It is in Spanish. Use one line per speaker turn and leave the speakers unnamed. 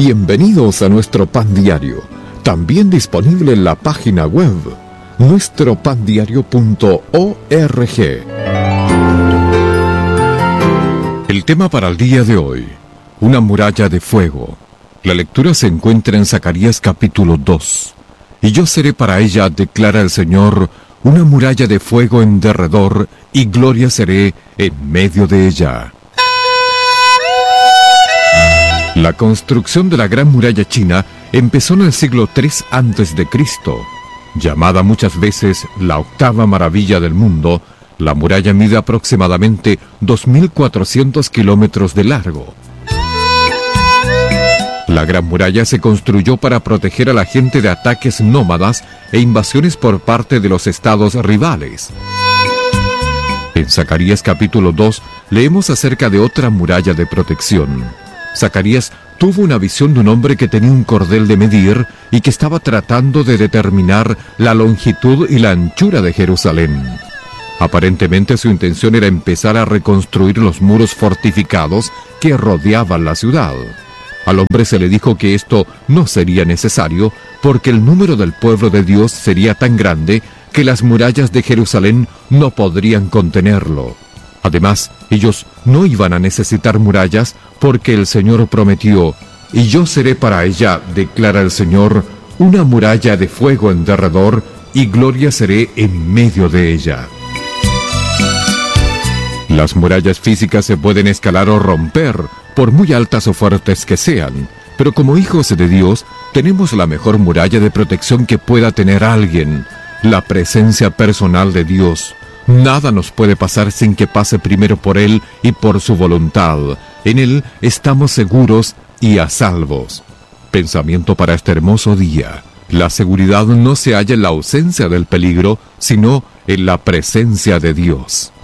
Bienvenidos a nuestro Pan Diario, también disponible en la página web nuestropandiario.org. El tema para el día de hoy: una muralla de fuego. La lectura se encuentra en Zacarías capítulo 2. Y yo seré para ella, declara el Señor, una muralla de fuego en derredor, y gloria seré en medio de ella. La construcción de la Gran Muralla China empezó en el siglo III a.C. Llamada muchas veces la octava maravilla del mundo, la muralla mide aproximadamente 2.400 kilómetros de largo. La Gran Muralla se construyó para proteger a la gente de ataques nómadas e invasiones por parte de los estados rivales. En Zacarías capítulo 2 leemos acerca de otra muralla de protección. Zacarías tuvo una visión de un hombre que tenía un cordel de medir y que estaba tratando de determinar la longitud y la anchura de Jerusalén. Aparentemente su intención era empezar a reconstruir los muros fortificados que rodeaban la ciudad. Al hombre se le dijo que esto no sería necesario porque el número del pueblo de Dios sería tan grande que las murallas de Jerusalén no podrían contenerlo. Además, ellos no iban a necesitar murallas porque el Señor prometió: y yo seré para ella, declara el Señor, una muralla de fuego en derredor, y gloria seré en medio de ella. Las murallas físicas se pueden escalar o romper, por muy altas o fuertes que sean, pero como hijos de Dios, tenemos la mejor muralla de protección que pueda tener alguien: la presencia personal de Dios. Nada nos puede pasar sin que pase primero por Él y por su voluntad. En Él estamos seguros y a salvos. Pensamiento para este hermoso día: la seguridad no se halla en la ausencia del peligro, sino en la presencia de Dios.